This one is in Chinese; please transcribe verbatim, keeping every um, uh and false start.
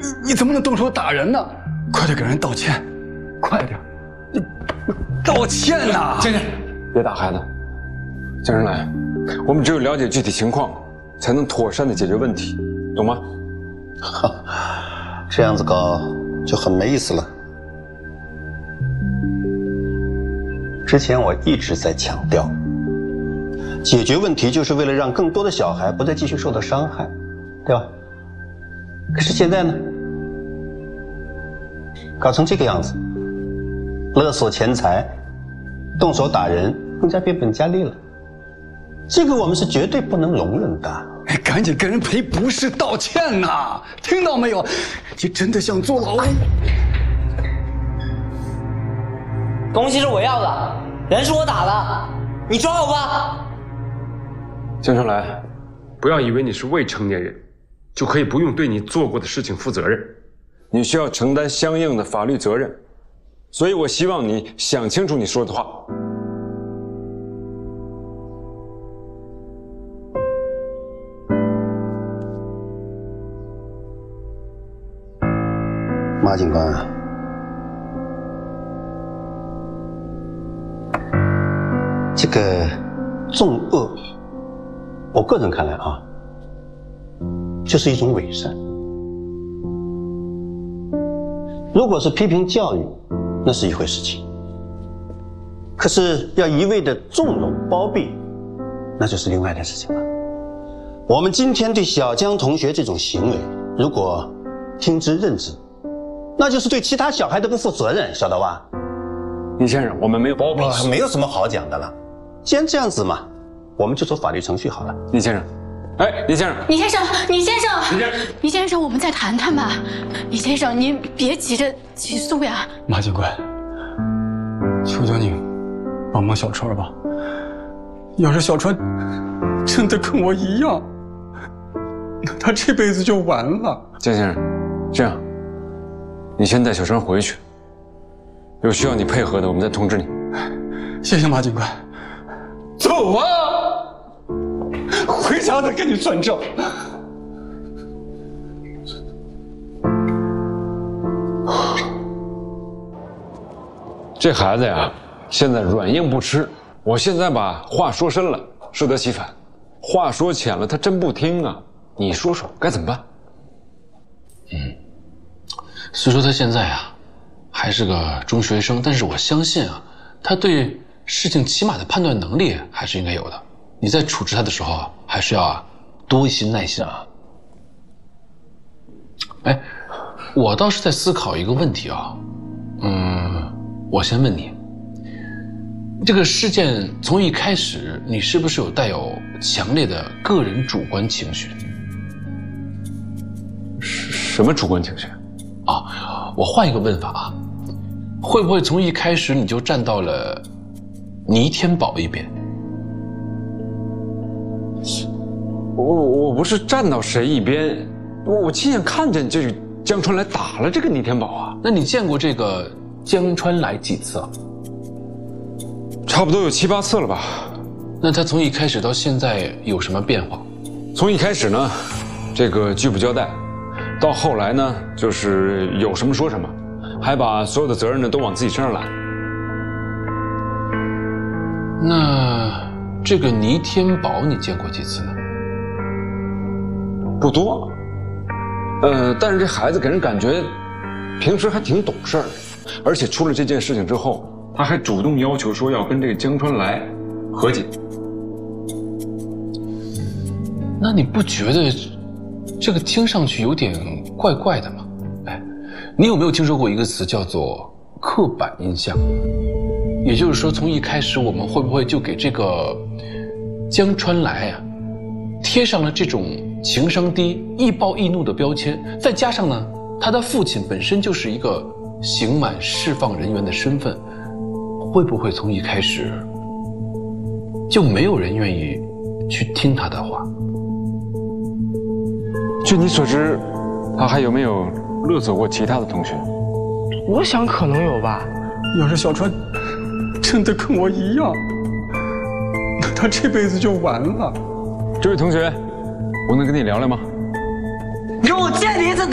你怎么能动手打人呢？快点给人道歉，快点！你道歉呐！ 先生，别打孩子。江生来，我们只有了解具体情况，才能妥善的解决问题，懂吗？ 这样子搞就很没意思了。之前我一直在强调，解决问题就是为了让更多的小孩不再继续受到伤害，对吧？可是现在呢，搞成这个样子，勒索钱财，动手打人，更加变本加厉了。这个我们是绝对不能容忍的。 哎，赶紧跟人赔不是道歉呐！听到没有？你真的想坐牢？ 东西是我要的，人是我打的，你抓我吧！ 江生来，不要以为你是未成年人，就可以不用对你做过的事情负责任。你需要承担相应的法律责任，所以我希望你想清楚你说的话。 马警官，这个重恶，我个人看来啊，就是一种伪善。如果是批评教育，那是一回事情；可是要一味的纵容包庇，那就是另外的事情了。我们今天对小江同学这种行为，如果听之任之，那就是对其他小孩的不负责任，晓得吧？ 李先生，我们没有包庇， 没有什么好讲的了。既然这样子嘛，我们就走法律程序好了。 李先生，哎，李先生， 李先生，李先生， 李先生， 李先生，我们再谈谈吧。李先生，您别急着起诉呀。 马警官，求求你帮帮小川吧。要是小川真的跟我一样，那他这辈子就完了。 江先生，这样。你先带小川回去，有需要你配合的，我们再通知你。 谢谢马警官。走啊！回家再跟你算账。 这孩子呀，现在软硬不吃。我现在把话说深了，适得其反；话说浅了，他真不听啊。你说说该怎么办？ 嗯。虽说他现在啊还是个中学生，但是我相信啊，他对事情起码的判断能力还是应该有的。你在处置他的时候啊，还是要啊多一些耐心啊。哎，我倒是在思考一个问题啊，嗯，我先问你，这个事件从一开始，你是不是有带有强烈的个人主观情绪？ 什么主观情绪？ 啊，我换一个问法啊，会不会从一开始你就站到了倪天宝一边？ 我我不是站到谁一边，我我亲眼看见这江川来打了这个倪天宝啊。 那你见过这个江川来几次啊？ 差不多有七八次了吧。 那他从一开始到现在有什么变化？ 从一开始呢，这个拒不交代。到后来呢，就是有什么说什么，还把所有的责任呢都往自己身上揽。 那这个倪天宝你见过几次呢？ 不多，呃，但是这孩子给人感觉平时还挺懂事儿的，而且出了这件事情之后，他还主动要求说要跟这个江川来和解。 那你不觉得这个听上去有点怪怪的吗？哎，你有没有听说过一个词叫做刻板印象？也就是说，从一开始我们会不会就给这个江川来啊贴上了这种情商低、易暴易怒的标签？再加上呢，他的父亲本身就是一个刑满释放人员的身份，会不会从一开始就没有人愿意去听他的话？ 据你所知，他还有没有勒索过其他的同学？ 我想可能有吧。 要是小川真的跟我一样，那他这辈子就完了。 这位同学，我能跟你聊聊吗？ 给我见你一次